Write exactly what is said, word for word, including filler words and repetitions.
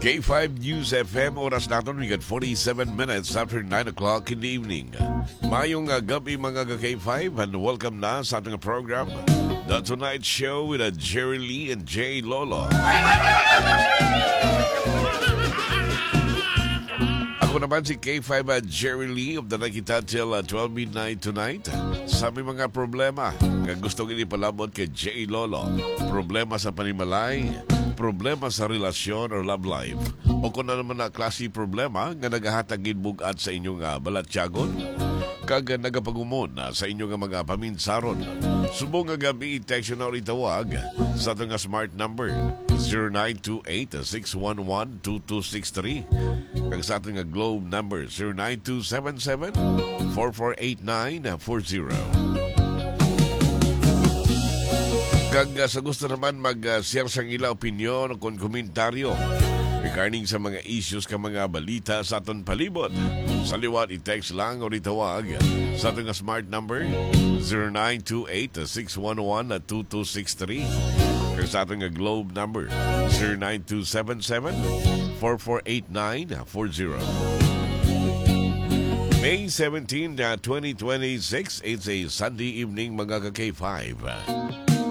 K five News F M, oras natin, we got forty-seven minutes after nine o'clock in the evening. Mayong uh, gabi mga ka-K five and welcome na sa ating program, The Tonight Show with uh, Jerry Lee and Jay Lolo. Ako naman si K five at uh, Jerry Lee of the Nakita till uh, twelve midnight tonight. Sa may mga problema nga gusto gini palabot kay Jay Lolo, problema sa panimalay, problema sa relasyon or love life, o kung ano naman na klase problema nga nagahatagin bugat sa inyong uh, balatyagon, kag nagapagumon uh, sa inyong uh, mga paminsaron. Subong nga gabi, text na ulit tawag sa itong uh, smart number zero nine two eight, six one one, two two six three, kag sa ating uh, globe number zero nine two seven seven, four four eight nine four zero. Kag uh, sa gusto naman mag-share uh, sa ila opinyon o kung komentaryo regarding sa mga issues ka mga balita sa aton palibot, sa liwat i-text lang o itawag sa ating smart number zero nine two eight, six one one, two two six three, kag sa ating globe number zero nine two seven seven, four four eight nine four zero. May seventeenth, twenty twenty-six, it's a Sunday evening mga ka-K five.